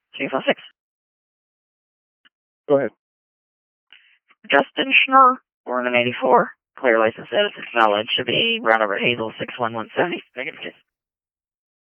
246. Go ahead. Justin Schnurr, born in 84. Clear license status, acknowledged to be run over Hazel 61170. Negative.